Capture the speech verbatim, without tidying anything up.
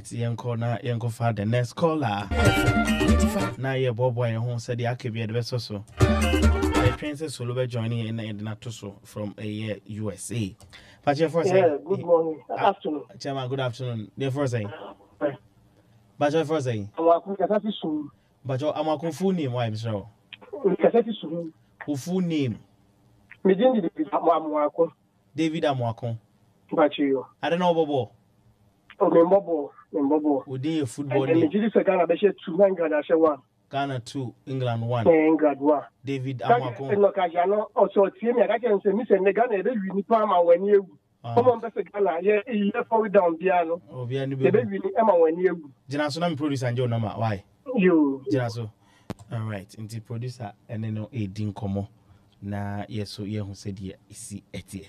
yanko na yanko for the next caller. Na ye bobo ye hon said the akebia de beso so. I princess Solobe joining in in Natuso from a U S A. But your first yeah, good morning. Good afternoon. Chairman, good afternoon. Your first saying. But your first saying. But your Amako full name, why, Mister Who full name? David Amwako. But you. I don't know Bobo. Oh, Bobo, Bobo. Would you football name? And the Ghana Beshe two England as one. Ghana two, England one. England one. David Amwako. No, Kajano also team. I can say Miss Negana, they really Palma when you come on Bessie Ghana, yeah, you left down piano. Oh, we are the baby Emma when you. Janasonam producer and Joe number. Why? You. Janaso. All right. Into producer and then no a din como. Na yes, so yeah, who said yeah, see it.